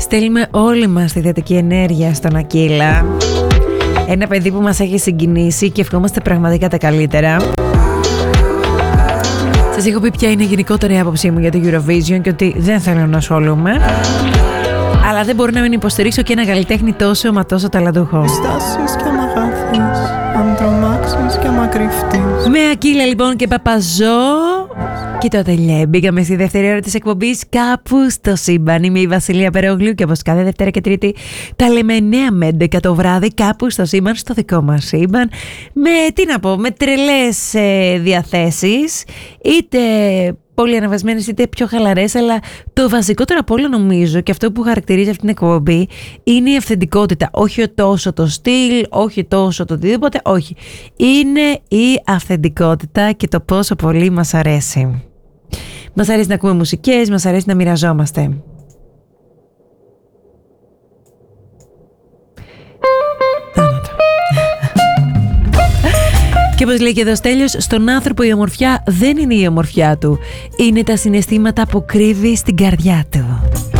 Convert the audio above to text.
Στέλνουμε όλοι μας τη θετική ενέργεια στον Ακύλα. Ένα παιδί που μας έχει συγκινήσει και ευχόμαστε πραγματικά τα καλύτερα. Σας έχω πει ποια είναι η γενικότερη άποψή μου για το Eurovision και ότι δεν θέλω να ασχολούμαι. Αλλά δεν μπορώ να μην υποστηρίξω και ένα καλλιτέχνη τόσο μα τόσο ταλαντούχο. Στάσεις και μ' αγαθείς, αν τρομάξεις και μ' κρυφτείς. Με Ακύλα λοιπόν και Παπαζό. Και τότε μπήκαμε στη δεύτερη ώρα της εκπομπής Κάπου στο Σύμπαν. Είμαι η Βασιλεία Περόγλου και όπως κάθε Δευτέρα και Τρίτη τα λέμε 9 με 11 το βράδυ κάπου στο Σύμπαν, στο δικό μας Σύμπαν. Με τρελές διαθέσεις, είτε πολύ αναβασμένες είτε πιο χαλαρές, αλλά το βασικότερο από όλα νομίζω και αυτό που χαρακτηρίζει αυτήν την εκπομπή είναι η αυθεντικότητα. Όχι τόσο το στυλ, όχι τόσο το οτιδήποτε, όχι. Είναι η αυθεντικότητα και το πόσο πολύ μας αρέσει. Μας αρέσει να ακούμε μουσικές, μας αρέσει να μοιραζόμαστε. Και όπως λέει και εδώ Στέλιος, στον άνθρωπο η ομορφιά δεν είναι η ομορφιά του. Είναι τα συναισθήματα που κρύβει στην καρδιά του.